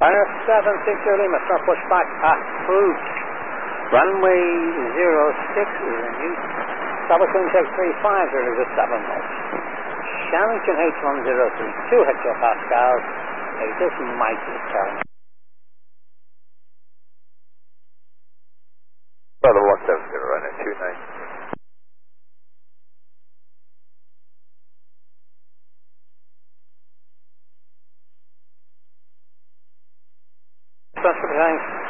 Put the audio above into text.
Fire 760 Lima, start push back, approved. Runway 06 is in use. Double swing check 350 is a 7 knots. Shannon H1032 hectopascals. This might be turn. Brother 170, running 29. Thanks.